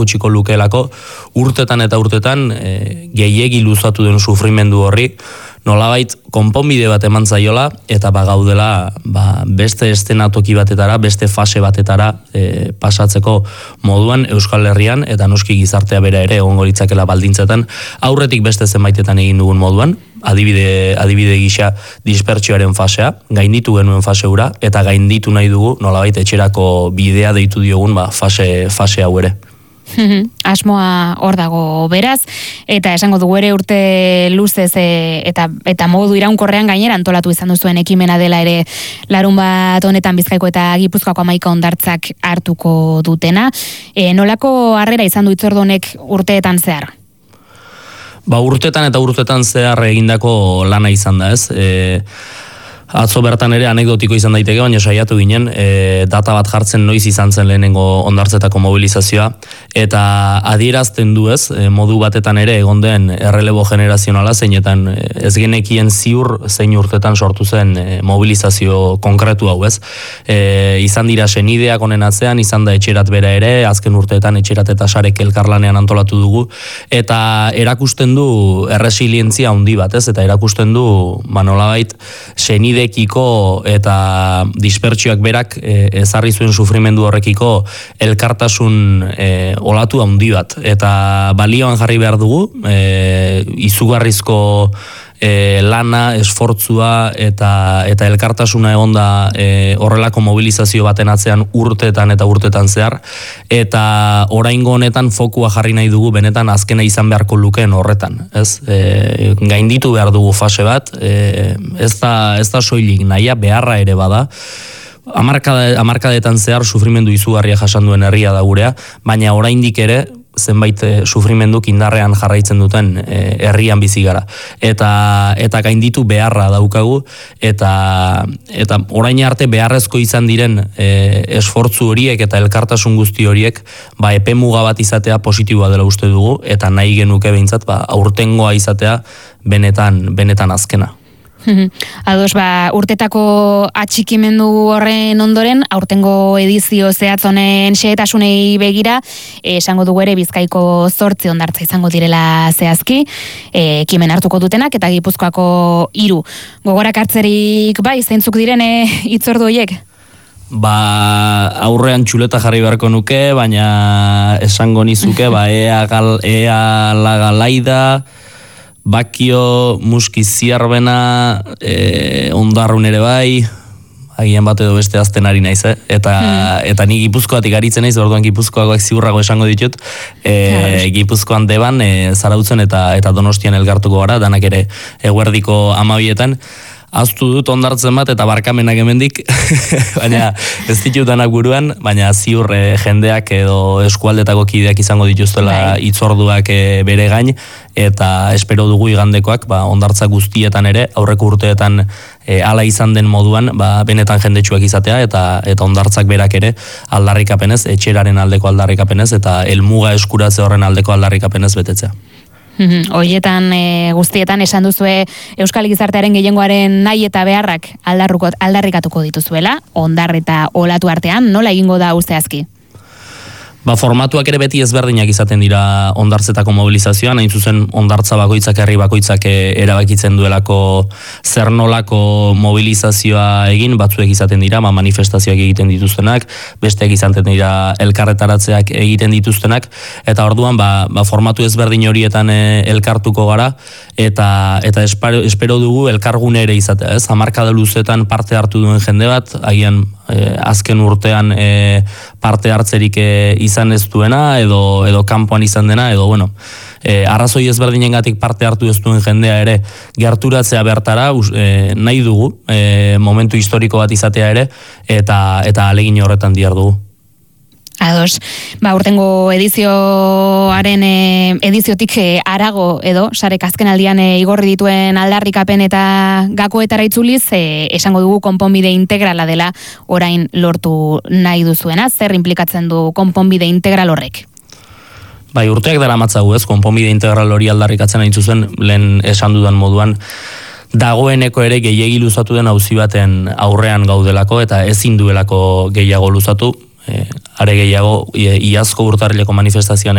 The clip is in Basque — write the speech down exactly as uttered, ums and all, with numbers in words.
gutxiko lukeelako, urtetan eta urtetan e, gehiegi luzatu den sufrimendu horri, nolabait konponbide bat eman zaiola, eta bagaudela ba, beste estenatoki batetara, beste fase batetara e, pasatzeko moduan Euskal Herrian, eta noski gizartea bera ere egongo litzakela baldintzetan, aurretik beste zenbaitetan egin dugun moduan, adibide, adibide gisa dispertsioaren fasea, gainditu genuen fase hura, eta gainditu nahi dugu nolabait etxerako bidea deitu diogun ba, fase, fase hau ere. Asmoa hor dago beraz, eta esango dugu ere urte luzez e, eta, eta modu iraunkorrean gainera antolatu izan duzuen ekimena dela ere larun bat honetan Bizkaiko eta Gipuzkoako hamaika hondartzak hartuko dutena. E, nolako harrera izan du hitzordu honek urteetan zehar? Ba, urtetan eta urtetan zehar egindako lana izan da, ez? E, Atzo bertan ere anekdotiko izan daiteke, baina saiatu ginen, e, data bat jartzen noiz izan zen lehenengo hondartzetako mobilizazioa, eta adierazten du ez, e, modu batetan ere egon den errelebo generazionala, zeinetan ez genekien ziur zein urtetan sortu zen e, mobilizazio konkretu hau ez. E, izan dira senideak honen atzean, izan da etxerat bera ere, azken urteetan etxerat eta sarek elkarlanean antolatu dugu, eta erakusten du erresilientzia handi bat ez, eta erakusten du, ba nolabait, senide ekiko eta dispertsioak berak e, ezarri zuen sufrimendu horrekiko elkartasun e, olatu handi bat. Eta balioan jarri behar dugu, e, izugarrizko e, lana, esfortzua eta, eta elkartasuna egonda e, horrelako mobilizazio baten atzean urtetan eta urtetan zehar, eta oraingo honetan fokua jarri nahi dugu benetan azkena izan beharko lukeen horretan. Ez? E, gainditu behar dugu fase bat, e, ez da, ez da soilik nahia beharra ere bada, Hamarkada, hamarkadetan zehar sufrimendu izugarria jasan duen herria da gurea, baina oraindik ere zenbait e, sufrimenduk indarrean jarraitzen duten e, herrian bizi gara. Eta, eta gainditu beharra daukagu, eta, eta orain arte beharrezko izan diren e, esfortzu horiek eta elkartasun guzti horiek ba, epemuga bat izatea positiboa dela uste dugu, eta nahi genuke behintzat ba, aurtengoa izatea benetan, benetan azkena. Ados, ba, urtetako atxikimendu horren ondoren, aurtengo edizio zehatz honen xehetasunei begira, eh, esango dugu ere Bizkaiko zortzi hondartza izango direla zehazki, eh, ekimen hartuko dutenak, eta Gipuzkoako hiru. Gogorak hartzerik, bai, zeintzuk direne hitzordu horiek? Ba, aurrean txuleta jarri beharko nuke, baina esango nizuke, ba, ea, gal, ea lagalaida, Bakio, Muski Ziarbena, e, Ondarrun ere bai, agian bat edo beste azten ari naiz, eh? eta, hmm. eta ni Gipuzkoatik aritzen naiz, orduan Gipuzkoakoak ziurrago esango ditut, e, Gipuzkoan Deban, e, Zarautzen eta, eta Donostian elkartuko gara, danak ere eguerdiko amabietan, aztu dut ondartzen bat eta barkamenak hemendik, baina ez ditut danak buruan, baina ziur e, jendeak edo eskualdetako kideak izango dituztela hitzorduak e, bere gain, eta espero dugu igandekoak ba, ondartza guztietan ere, aurreko urteetan e, ala izan den moduan, ba, benetan jendetsuak izatea, eta eta ondartzak berak ere aldarrikapenez, etxeraren aldeko aldarrikapenez, eta helmuga eskuratze horren aldeko aldarrikapenez betetzea. Horietan e, guztietan esan duzue Euskal Gizartearen gehiengoaren nahi eta beharrak aldarrikatuko dituzuela, ondar eta olatu artean, nola egingo da zehazki? Ba, formatuak ere beti ezberdinak izaten dira ondartzetako mobilizazioan, hain zuzen ondartza bakoitzak, herri bakoitzak erabakitzen duelako zer nolako mobilizazioa egin, batzuek izaten dira, ba, manifestazioak egiten dituztenak, besteak izaten dira elkarretaratzeak egiten dituztenak, eta orduan ba, ba, formatu ezberdin horietan e, elkartuko gara, eta, eta espero, espero dugu elkargune ere izatea, ez? Hamarkada luzetan parte hartu duen jende bat, agian e, azken urtean e, parte hartzerik e, izan ez duena, edo, edo kanpoan izan dena, edo, bueno, e, arrazoi ezberdinengatik parte hartu ez duen jendea ere gerturatzea bertara, e, nahi dugu, e, momentu historiko bat izatea ere, eta, eta alegin horretan diar dugu. Ados, ba, urtengo edizioaren e, ediziotik e, arago edo, sarek azken aldian e, igorri dituen aldarrikapen eta gakoetara itzuliz, e, esango dugu konponbide integrala dela orain lortu nahi duzuena, zer implikatzen du konponbide integral horrek? Bai, urteak dela matzagu ez, konponbide integral hori aldarrikatzen hain zuzen, lehen esan dudan moduan, dagoeneko ere gehiegi luzatu den auzi baten aurrean gaudelako, eta ezin duelako gehiago luzatu, E, are gehiago, iazko urtarrileko manifestazioan